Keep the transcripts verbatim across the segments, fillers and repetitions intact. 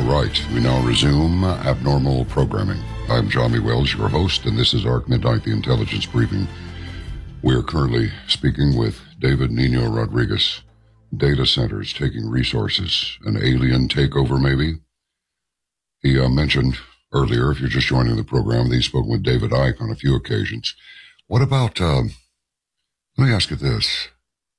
right, we now resume abnormal programming. I'm Johnny Wells, your host, and this is ARC Midnight, the Intelligence Briefing. We are currently speaking with David Nino Rodriguez. Data centers taking resources, an alien takeover maybe? He uh, mentioned earlier, if you're just joining the program, that he's spoken with David Icke on a few occasions. What about, uh, let me ask you this.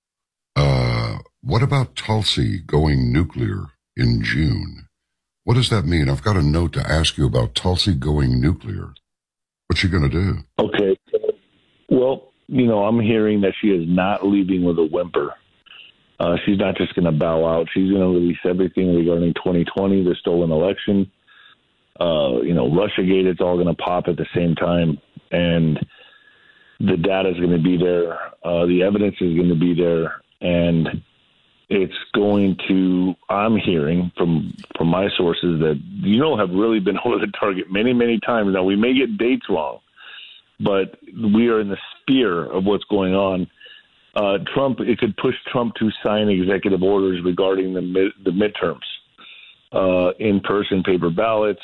Uh, what about Tulsi going nuclear in June? What does that mean? I've got a note to ask you about Tulsi going nuclear. What's she going to do? Okay. Well, you know, I'm hearing that she is not leaving with a whimper. Uh, she's not just going to bow out. She's going to release everything regarding twenty twenty, the stolen election. Uh, you know, Russiagate, it's all going to pop at the same time. And the data is going to be there. Uh, the evidence is going to be there. And it's going to, I'm hearing from, from my sources that, you know, have really been over the target many, many times. Now, we may get dates wrong, but we are in the sphere of what's going on. Uh, Trump, it could push Trump to sign executive orders regarding the mid, the midterms, uh, in-person paper ballots,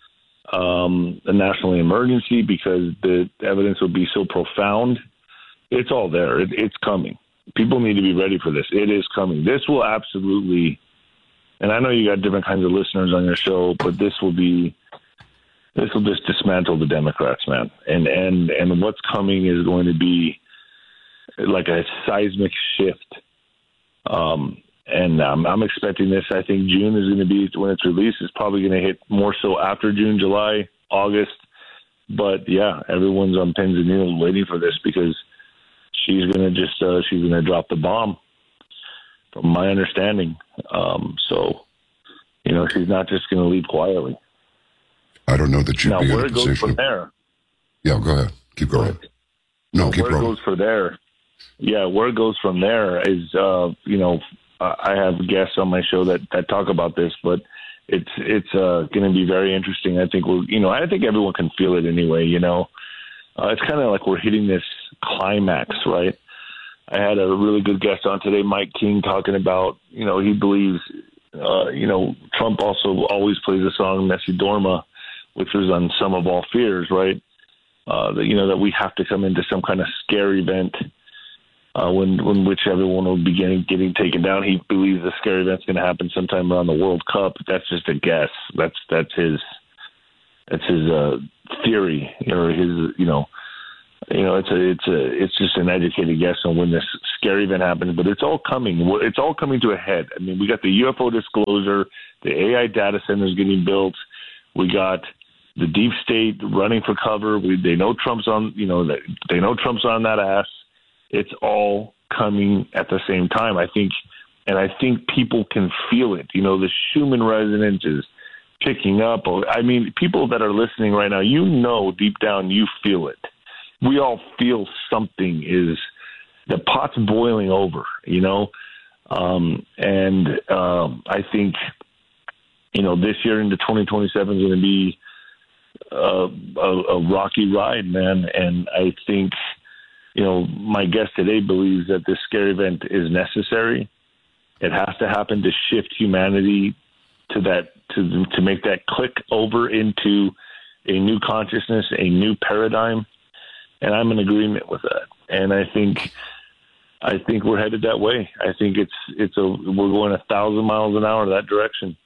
um, a national emergency, because the evidence would be so profound. It's all there. It, it's coming. People need to be ready for this. It is coming. This will absolutely, and I know you got different kinds of listeners on your show, but this will be, this will just dismantle the Democrats, man. And, and, and what's coming is going to be like a seismic shift. Um, and um, I'm expecting this. I think June is going to be, when it's released, it's probably going to hit more so after June, July, August. But yeah, everyone's on pins and needles waiting for this, because she's going to just, uh, she's going to drop the bomb, from my understanding. Um, so, you know, she's not just going to leave quietly. I don't know that you'd now, be in where a it goes position. from there. Yeah, go ahead. Keep going. No, now, keep where going. it goes from there. Yeah, where it goes from there is, uh, you know, I have guests on my show that, that talk about this, but it's it's uh, going to be very interesting. I think we're, you know, I think everyone can feel it anyway. You know, uh, it's kind of like we're hitting this climax, right? I had a really good guest on today, Mike King, talking about, you know, he believes, uh, you know, Trump also always plays a song, Messi Dorma, which was on Sum of All Fears, right? Uh, that, you know, that we have to come into some kind of scare event. Uh, when, when which everyone will be getting, getting taken down. He believes the scary event's going to happen sometime around the World Cup. That's just a guess. That's that's his that's his uh, theory, or his you know you know it's a it's a it's just an educated guess on when this scary event happens. But it's all coming. It's all coming to a head. I mean, we got the U F O disclosure, the A I data centers getting built. We got the deep state running for cover. We they know Trump's on you know they know Trump's on that ass. It's all coming at the same time, I think, and I think people can feel it. You know, the Schumann resonance is picking up. I mean, people that are listening right now, you know, deep down, you feel it. We all feel something is, the pot's boiling over, you know, um, and um, I think, you know, this year into twenty twenty-seven is going to be uh, a, a rocky ride, man, and I think, you know, my guest today believes that this scare event is necessary. It has to happen to shift humanity to that, to to make that click over into a new consciousness, a new paradigm. And I'm in agreement with that. And I think, I think we're headed that way. I think it's it's a we're going a thousand miles an hour in that direction.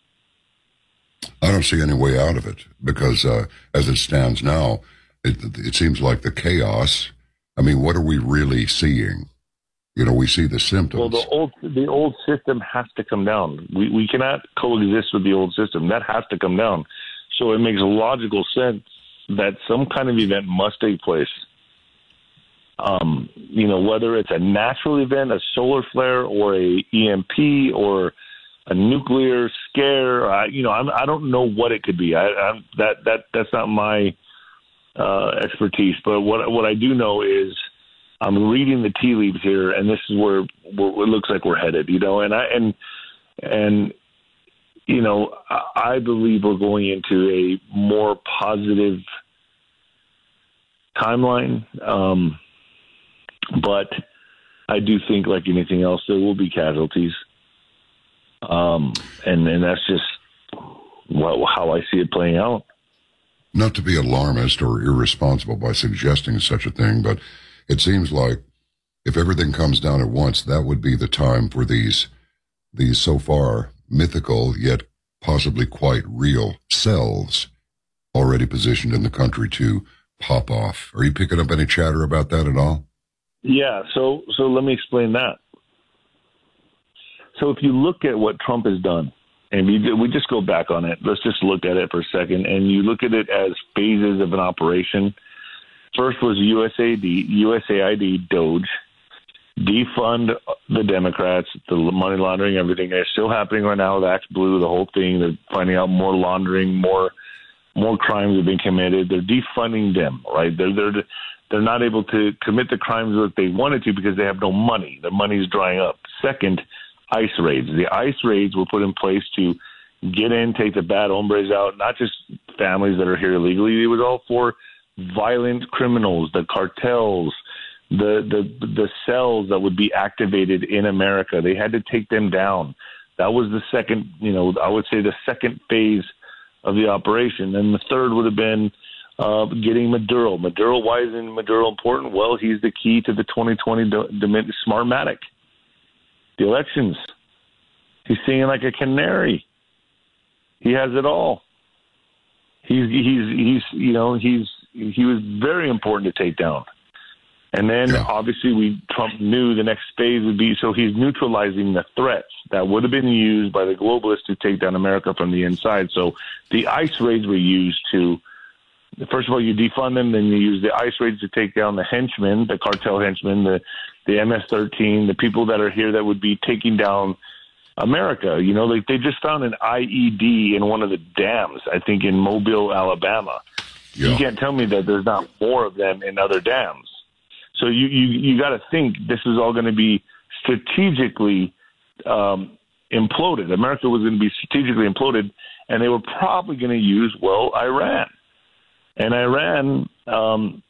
I don't see any way out of it, because uh, as it stands now, it, it seems like the chaos. I mean, what are we really seeing? You know, we see the symptoms. Well, the old the old system has to come down. We we cannot coexist with the old system. That has to come down. So it makes logical sense that some kind of event must take place. Um, you know, whether it's a natural event, a solar flare, or a E M P, or a nuclear scare. I, you know, I'm, I don't know what it could be. I, I'm, that that that's not my Uh, expertise, but what what I do know is I'm reading the tea leaves here, and this is where, where it looks like we're headed. You know, and I and and you know I believe we're going into a more positive timeline, um, but I do think, like anything else, there will be casualties, um, and and that's just what, how I see it playing out. Not to be alarmist or irresponsible by suggesting such a thing, but it seems like if everything comes down at once, that would be the time for these these so far mythical yet possibly quite real cells already positioned in the country to pop off. Are you picking up any chatter about that at all? Yeah, so so let me explain that. So if you look at what Trump has done, and we, we just go back on it, let's just look at it for a second, and you look at it as phases of an operation. First was U S A I D, U S A I D, Doge, defund the Democrats, the money laundering, everything. It's still happening right now with Axe Blue, the whole thing. They're finding out more laundering, more more crimes have been committed. They're defunding them, right? They're they're they're not able to commit the crimes that they wanted to because they have no money. Their money is drying up. Second, ICE raids. The ICE raids were put in place to get in, take the bad hombres out, not just families that are here illegally. It was all for violent criminals, the cartels, the the the cells that would be activated in America. They had to take them down. That was the second, you know, I would say the second phase of the operation. And the third would have been uh, getting Maduro. Maduro, why isn't Maduro important? Well, he's the key to the twenty twenty Smartmatic, the elections. He's singing like a canary. He has it all. He's he's he's you know he's he was very important to take down. And then yeah. obviously we Trump knew the next phase would be, so he's neutralizing the threats that would have been used by the globalists to take down America from the inside. So the ICE raids were used to, first of all, you defund them, then you use the ICE raids to take down the henchmen, the cartel henchmen, the, the M S thirteen, the people that are here that would be taking down America. You know, like they just found an I E D in one of the dams, I think in Mobile, Alabama. Yeah. You can't tell me that there's not more of them in other dams. So you you, you got to think this is all going to be strategically um, imploded. America was going to be strategically imploded, and they were probably going to use, well, Iran. And Iran um,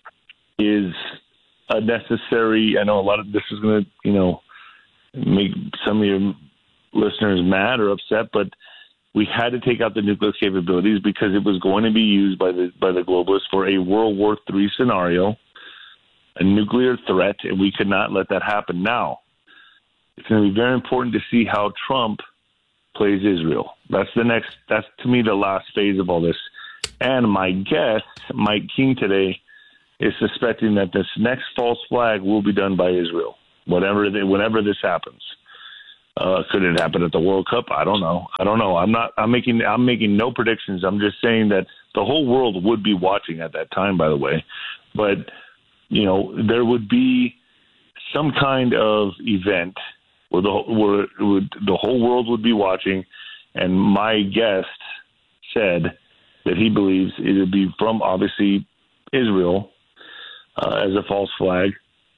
is a necessary, I know a lot of this is going to, you know, make some of your listeners mad or upset, but we had to take out the nuclear capabilities because it was going to be used by the by the globalists for a World War Three scenario, a nuclear threat, and we could not let that happen. Now, it's going to be very important to see how Trump plays Israel. That's the next, that's to me the last phase of all this. And my guest, Mike King today, is suspecting that this next false flag will be done by Israel, whatever they, whenever this happens. Uh, could it happen at the World Cup? I don't know. I don't know. I'm not. I'm making. I'm making no predictions. I'm just saying that the whole world would be watching at that time. By the way, but you know there would be some kind of event where the where would, the whole world would be watching, and my guest said that he believes it would be from obviously Israel uh, as a false flag,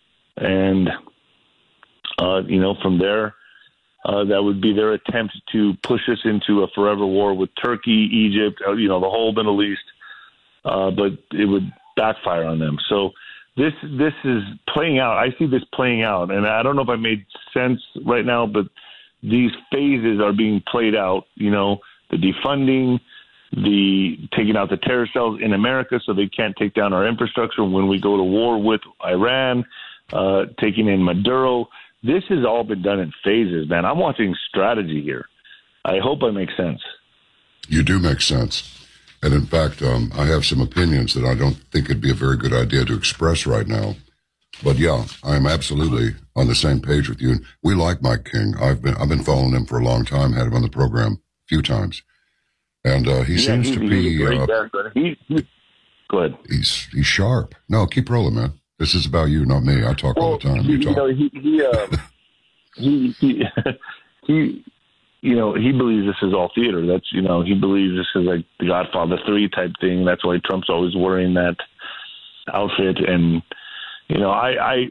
and uh, you know from there. Uh, that would be their attempt to push us into a forever war with Turkey, Egypt, uh, you know, the whole Middle East. Uh, but it would backfire on them. So this this is playing out. I see this playing out, and I don't know if I made sense right now, but these phases are being played out. You know, the defunding, the taking out the terror cells in America so they can't take down our infrastructure when we go to war with Iran, uh, taking in Maduro. This has all been done in phases, man. I'm watching strategy here. I hope I make sense. You do make sense. And in fact, um, I have some opinions that I don't think it'd be a very good idea to express right now. But yeah, I am absolutely on the same page with you. And we like Mike King. I've been I've been following him for a long time, had him on the program a few times. And uh, he yeah, seems to be... Uh, guy, he, he, go ahead. He's, he's sharp. No, keep rolling, man. This is about you, not me. I talk well, all the time. You, you talk. know, he he, uh, he he he you know he believes this is all theater. That's you know he believes this is like the Godfather three type thing. That's why Trump's always wearing that outfit. And you know I I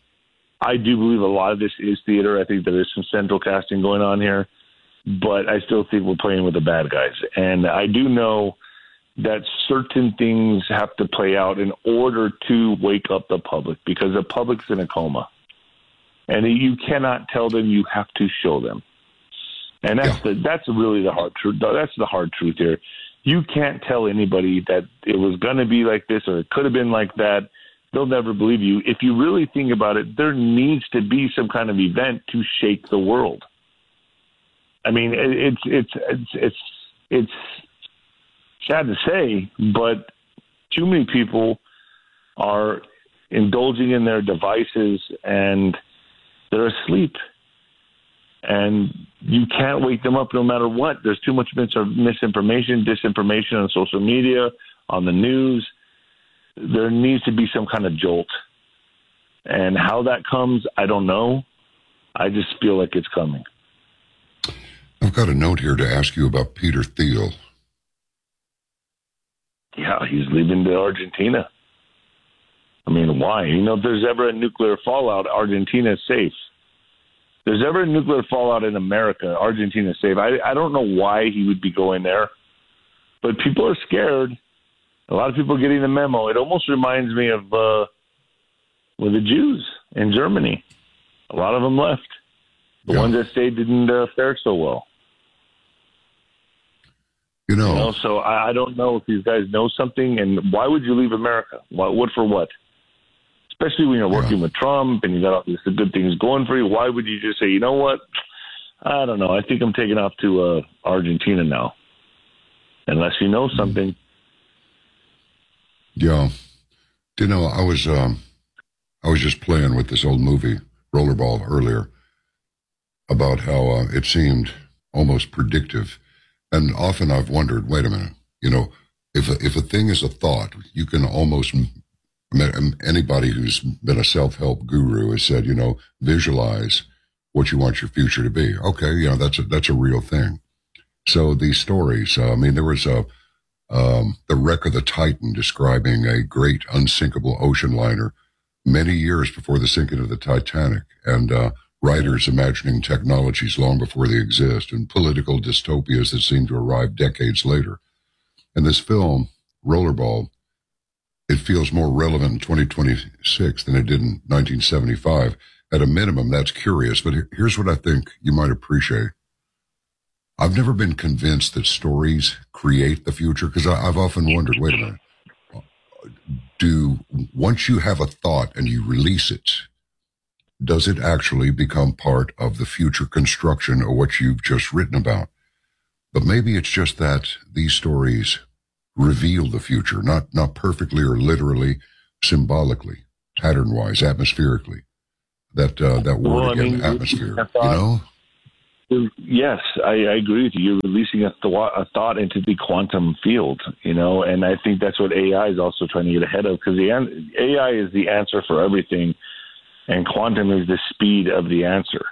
I do believe a lot of this is theater. I think there is some central casting going on here, but I still think we're playing with the bad guys. And I do know that certain things have to play out in order to wake up the public, because the public's in a coma. And you cannot tell them, you have to show them. And that's Yeah. the that's really the hard truth. That's the hard truth here. You can't tell anybody that it was going to be like this or it could have been like that. They'll never believe you. If you really think about it, there needs to be some kind of event to shake the world. I mean, it, it's it's it's it's it's sad to say, but too many people are indulging in their devices and they're asleep. And you can't wake them up no matter what. There's too much mis- misinformation, disinformation on social media, on the news. There needs to be some kind of jolt. And how that comes, I don't know. I just feel like it's coming. I've got a note here to ask you about Peter Thiel. Yeah, he's leaving to Argentina. I mean, why? You know, if there's ever a nuclear fallout, Argentina is safe. If there's ever a nuclear fallout in America, Argentina is safe. I, I don't know why he would be going there, but people are scared. A lot of people are getting the memo. It almost reminds me of uh, with the Jews in Germany. A lot of them left. The Yeah. ones that stayed didn't uh, fare so well. You know, You know, so I, I don't know if these guys know something. And why would you leave America? What, what for what? Especially when you're working Yeah. with Trump and you got all these good things going for you. Why would you just say, you know what? I don't know. I think I'm taking off to uh, Argentina now. Unless you know something. yeah. You know, I was um, I was just playing with this old movie, Rollerball, earlier, about how uh, it seemed almost predictive. And often I've wondered, wait a minute, you know, if a, if a thing is a thought, you can almost, anybody who's been a self-help guru has said, you know, visualize what you want your future to be. Okay, you know, that's a, that's a real thing. So these stories, uh, I mean, there was a, um, the wreck of the Titan describing a great unsinkable ocean liner many years before the sinking of the Titanic. And, uh, writers imagining technologies long before they exist, and political dystopias that seem to arrive decades later. And this film, Rollerball, it feels more relevant in twenty twenty-six than it did in nineteen seventy-five. At a minimum, that's curious, but here's what I think you might appreciate. I've never been convinced that stories create the future, because I've often wondered, wait a minute, do, once you have a thought and you release it, does it actually become part of the future construction of what you've just written about? But maybe it's just that these stories reveal the future, not not perfectly or literally, symbolically, pattern-wise, atmospherically. That uh, that word Well, I again, mean, atmosphere. I thought- You know? Yes, I, I agree with you. You're releasing a, th- a thought into the quantum field, you know, and I think that's what A I is also trying to get ahead of, because the an- A I is the answer for everything, and quantum is the speed of the answer.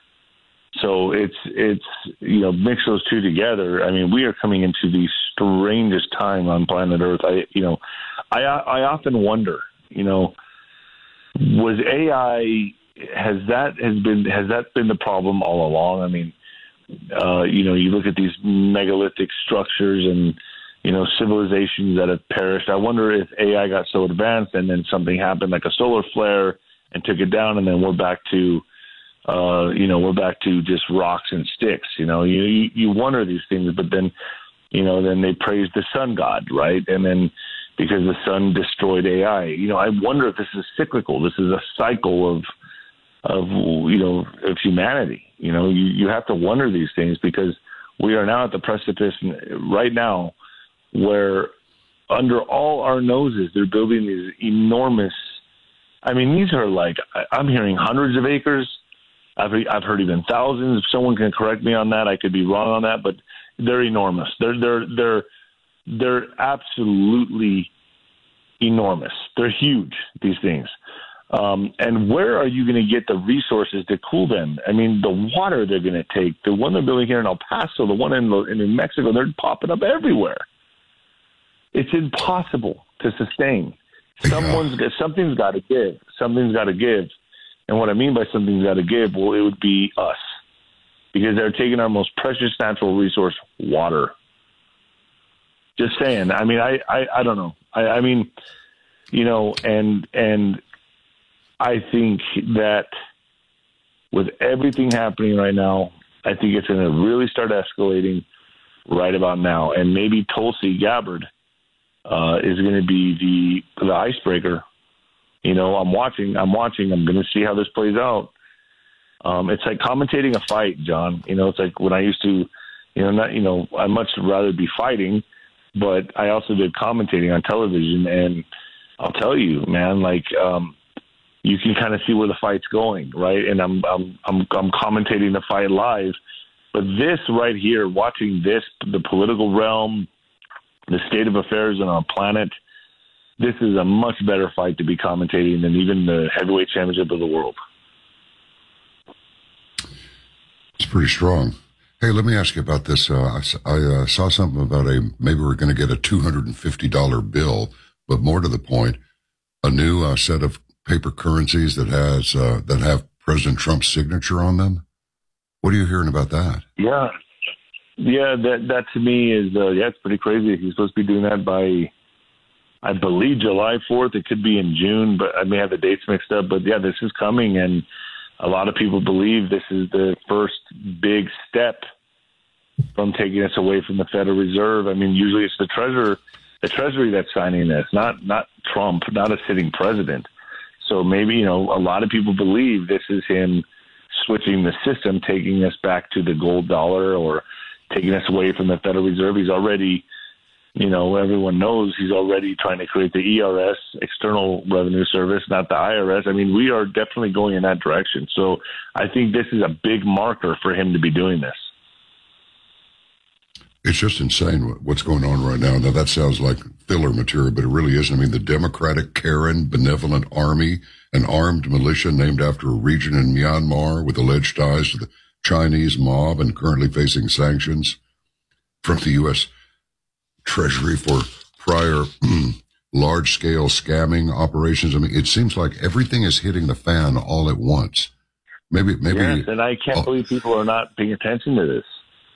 So it's it's you know, mix those two together. I mean, we are coming into the strangest time on planet Earth. I you know, I I often wonder, you know, was A I has that has been has that been the problem all along? I mean. Uh, you know, you look at these megalithic structures and, you know, civilizations that have perished. I wonder if A I got so advanced and then something happened like a solar flare and took it down, and then we're back to, uh, you know, we're back to just rocks and sticks. You know, you, you you wonder these things, but then, you know, then they praise the sun god, right? And then because the sun destroyed A I, you know, I wonder if this is cyclical. This is a cycle of, of you know, of humanity. You know, you, you have to wonder these things, because we are now at the precipice right now where under all our noses, they're building these enormous, I mean, these are like, I'm hearing hundreds of acres. I've, I've heard even thousands. If someone can correct me on that, I could be wrong on that, but they're enormous. They're, they're, they're, they're absolutely enormous. They're huge, these things. Um, and where are you going to get the resources to cool them? I mean, the water they're going to take, the one they're building here in El Paso, the one in, in New Mexico, they're popping up everywhere. It's impossible to sustain. Someone's something's got to give. Something's got to give. And what I mean by something's got to give, well, it would be us, because they're taking our most precious natural resource, water. Just saying. I mean, I, I, I don't know. I, I mean, you know, and and. I think that with everything happening right now, I think it's going to really start escalating right about now. And maybe Tulsi Gabbard uh, is going to be the the icebreaker. You know, I'm watching. I'm watching. I'm going to see how this plays out. Um, it's like commentating a fight, John. You know, it's like when I used to, you know, not, you know, I'd much rather be fighting, but I also did commentating on television. And I'll tell you, man, like, um, you can kind of see where the fight's going, right? And I'm, I'm, I'm, I'm commentating the fight live. But this right here, watching this, the political realm, the state of affairs on our planet, this is a much better fight to be commentating than even the heavyweight championship of the world. It's pretty strong. Hey, let me ask you about this. Uh, I, I uh, saw something about a, maybe we're going to get a two hundred fifty dollars bill, but more to the point, a new uh, set of paper currencies that has, uh, that have President Trump's signature on them. What are you hearing about that? Yeah. Yeah, that, that to me is, uh, yeah, it's pretty crazy. He's supposed to be doing that by, I believe, July fourth. It could be in June, but I may have the dates mixed up. But yeah, this is coming, and a lot of people believe this is the first big step from taking us away from the Federal Reserve. I mean, usually it's the treasurer, the Treasury that's signing this, not not Trump, not a sitting president. So maybe, you know, a lot of people believe this is him switching the system, taking us back to the gold dollar or taking us away from the Federal Reserve. He's already, you know, everyone knows he's already trying to create the E R S, External Revenue Service, not the I R S. I mean, we are definitely going in that direction. So I think this is a big marker for him to be doing this. It's just insane what's going on right now. Now, that sounds like filler material, but it really isn't. I mean, the Democratic Karen Benevolent Army, an armed militia named after a region in Myanmar with alleged ties to the Chinese mob and currently facing sanctions from the U S Treasury for prior large-scale scamming operations. I mean, it seems like everything is hitting the fan all at once. Maybe, maybe. Yes, and I can't uh, believe people are not paying attention to this.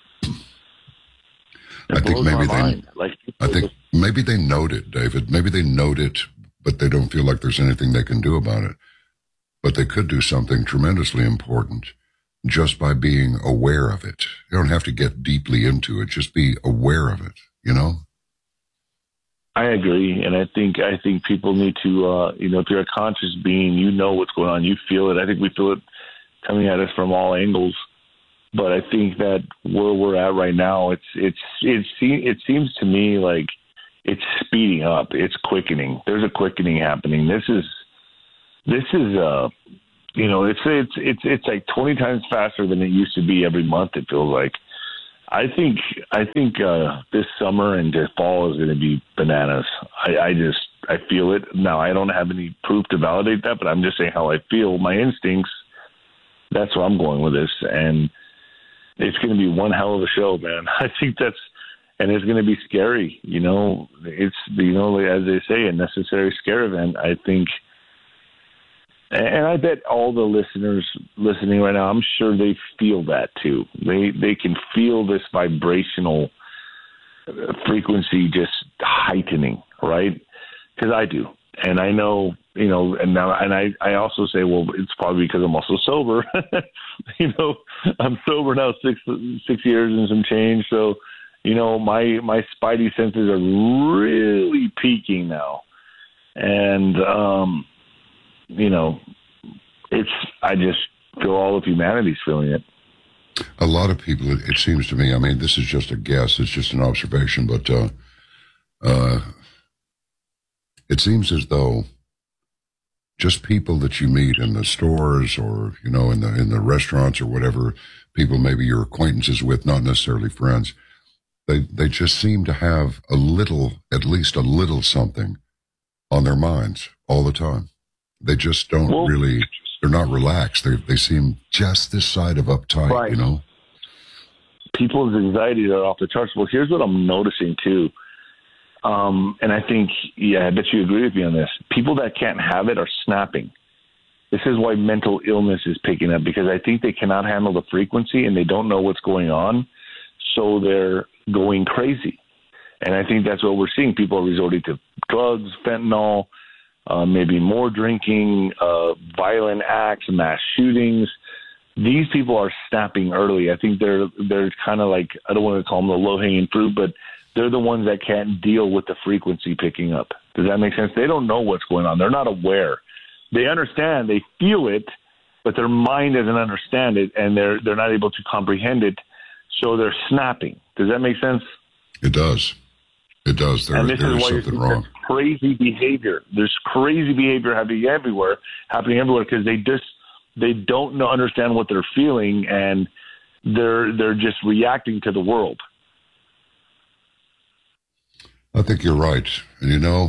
It I think maybe they. Like, I think just, maybe they note it, David. Maybe they note it, but they don't feel like there's anything they can do about it. But they could do something tremendously important just by being aware of it. You don't have to get deeply into it; just be aware of it. You know. I agree, and I think I think people need to, uh, you know, if you're a conscious being, you know what's going on, you feel it. I think we feel it coming at us from all angles. But I think that where we're at right now, it's it's it's it seems to me like it's speeding up, it's quickening. There's a quickening happening. This is this is uh, you know, it's it's it's it's like twenty times faster than it used to be every month. It feels like. I think I think uh, this summer and the fall is going to be bananas. I, I just I feel it now. I don't have any proof to validate that, but I'm just saying how I feel. My instincts. That's where I'm going with this, and it's going to be one hell of a show, man. I think that's, and it's going to be scary. You know, it's you know as they say, a necessary scare event. I think. And I bet all the listeners listening right now, I'm sure they feel that too. They they can feel this vibrational frequency just heightening, right? Because I do, and I know, you know, and now, and I, I also say, well, it's probably because I'm also sober. you know, I'm sober now six six years and some change, so you know, my my spidey senses are really peaking now, and um. You know, it's, I just feel all of humanity's feeling it. A lot of people, it, it seems to me, I mean, this is just a guess, it's just an observation, but uh, uh, it seems as though just people that you meet in the stores or, you know, in the in the restaurants or whatever, people maybe you're acquaintances with, not necessarily friends, they, they just seem to have a little, at least a little something on their minds all the time. They just don't well, really, they're not relaxed. They they seem just this side of uptight, right. You know? People's anxieties are off the charts. Well, here's what I'm noticing, too. Um, and I think, yeah, I bet you agree with me on this. People that can't have it are snapping. This is why mental illness is picking up, because I think they cannot handle the frequency and they don't know what's going on, so they're going crazy. And I think that's what we're seeing. People are resorting to drugs, fentanyl, Uh, maybe more drinking, uh, violent acts, mass shootings. these people are snapping early. I think they're they're kind of like, I don't want to call them the low-hanging fruit, but they're the ones that can't deal with the frequency picking up. Does that make sense? They don't know what's going on. They're not aware. They understand, they feel it, but their mind doesn't understand it, and they're they're not able to comprehend it, so they're snapping. Does that make sense? It does. It does. There, and this there is is why something you're wrong. Crazy behavior. There's crazy behavior happening everywhere, happening everywhere, because they just they don't know, understand what they're feeling, and they're they're just reacting to the world. I think you're right, and you know,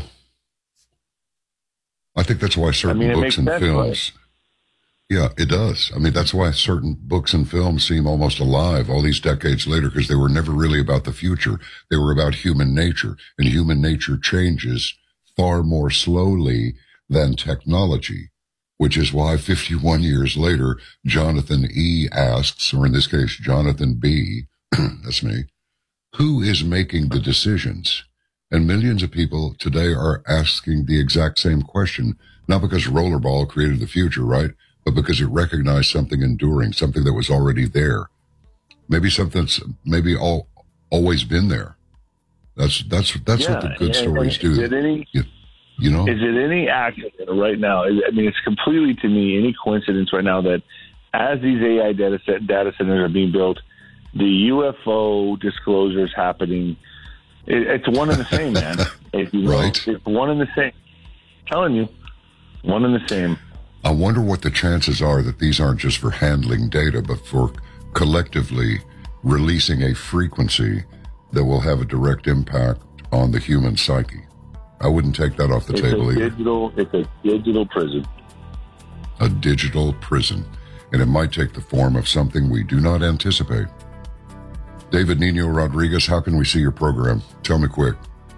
I think that's why certain I mean, books and sense, films. Right? Yeah, it does. I mean, that's why certain books and films seem almost alive all these decades later, because they were never really about the future. They were about human nature, and human nature changes far more slowly than technology, which is why fifty-one years later, Jonathan E. asks, or in this case, Jonathan B., that's me, who is making the decisions? And millions of people today are asking the exact same question, not because Rollerball created the future, right? But because it recognized something enduring, something that was already there. Maybe something that's maybe all, always been there. That's that's that's yeah, what the good and, stories and do. Is it any, you, you know? Is it any accident right now? I mean, it's completely, to me, any coincidence right now that as these A I data, set, data centers are being built, the U F O disclosures happening, it, it's one and the same, man. If you know, right. It's one and the same. I'm telling you, one and the same. I wonder what the chances are that these aren't just for handling data, but for collectively releasing a frequency that will have a direct impact on the human psyche. I wouldn't take that off the it's table a either. Digital, it's a digital prison. A digital prison. And it might take the form of something we do not anticipate. David Nino Rodriguez, how can we see your program? Tell me quick.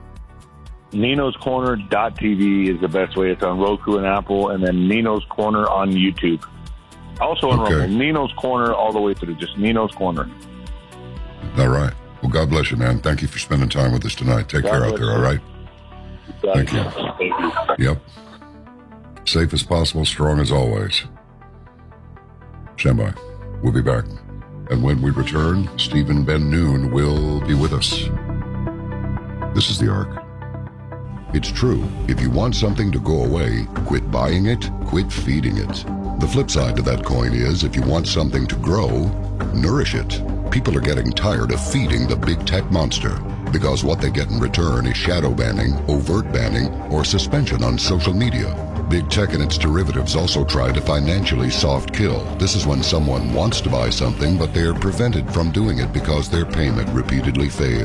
Nino's Corner dot T V is the best way. It's on Roku and Apple, and then Nino's Corner on YouTube. Also on okay. Rumble. Nino's Corner all the way through. Just Nino's Corner. All right. Well, God bless you, man. Thank you for spending time with us tonight. Take God care out there, all right? Thank you. Thank you. Yep. Safe as possible, strong as always. Stand by. We'll be back. And when we return, Stephen Ben Noon will be with us. This is The Ark. It's true. If you want something to go away, quit buying it, quit feeding it. The flip side to that coin is, if you want something to grow, nourish it. People are getting tired of feeding the big tech monster, because what they get in return is shadow banning, overt banning, or suspension on social media. Big tech and its derivatives also try to financially soft kill. This is when someone wants to buy something, but they are prevented from doing it because their payment repeatedly fails.